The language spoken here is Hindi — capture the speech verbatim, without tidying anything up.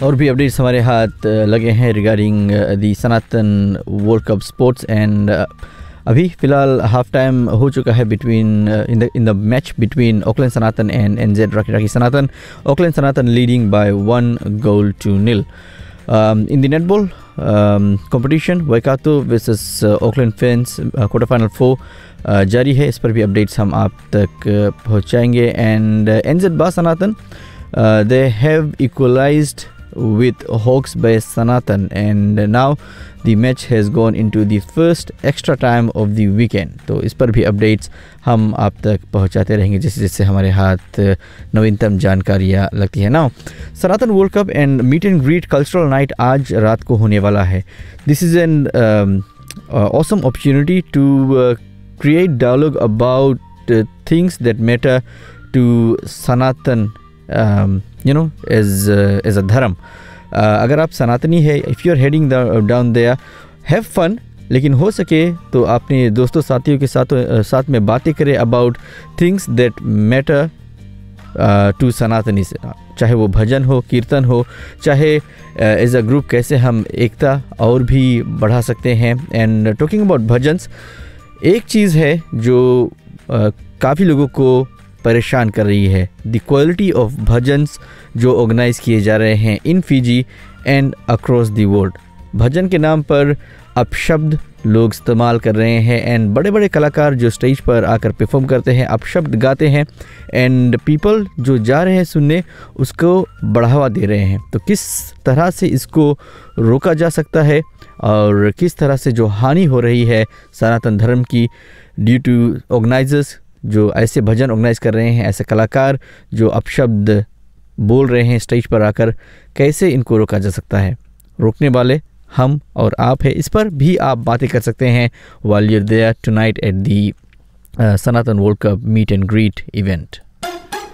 और भी अपडेट्स हमारे हाथ लगे हैं regarding the Sanatan world cup sports and अभी फ़िलहाल हाफ टाइम हो चुका है between in the in the match between Auckland Sanatan and एनजेड Rocky Rocky Sanatan. Auckland Sanatan leading by one goal to nil. In the netball competition वाइकातो versus Auckland fence quarter final four जारी है. इस पर भी अपडेट्स हम आप तक पहुंचाएंगे. एंड एनजेड बा सनातन they have equalised with Hawks by Sanatan, and now the match has gone into the first extra time of the weekend. तो इस पर भी अपडेट्स हम आप तक पहुंचाते रहेंगे जैसे जैसे हमारे हाथ नवीनतम जानकारियाँ लगती है. Now Sanatan world cup and meet and greet cultural night आज रात को होने वाला है. This is an awesome opportunity to create dialogue about things that matter to Sanatan you know as as a धर्म. अगर आप सनातनी है, if you are heading down there, have fun, लेकिन हो सके तो अपने दोस्तों साथियों के साथ uh, साथ में बातें करें about things that matter to सनातनी. चाहे वो भजन हो, कीर्तन हो, चाहे एज अ ग्रुप कैसे हम एकता और भी बढ़ा सकते हैं. एंड टॉकिंग अबाउट भजन्स, एक चीज़ है जो uh, काफ़ी लोगों को परेशान कर रही है, द क्वालिटी ऑफ भजन्स जो ऑर्गेनाइज किए जा रहे हैं इन Fiji and across the world. भजन के नाम पर अपशब्द लोग इस्तेमाल कर रहे हैं एंड बड़े बड़े कलाकार जो स्टेज पर आकर परफॉर्म करते हैं अपशब्द गाते हैं एंड पीपल जो जा रहे हैं सुनने उसको बढ़ावा दे रहे हैं. तो किस तरह से इसको रोका जा सकता है और किस तरह से जो हानि हो रही है सनातन धर्म की ड्यू टू ऑर्गेनाइजर्स जो ऐसे भजन ऑर्गेनाइज कर रहे हैं, ऐसे कलाकार जो अपशब्द बोल रहे हैं स्टेज पर आकर, कैसे इनको रोका जा सकता है? रोकने वाले हम और आप हैं. इस पर भी आप बातें कर सकते हैं while you're there tonight at the uh, Sanatan World Cup meet and greet event.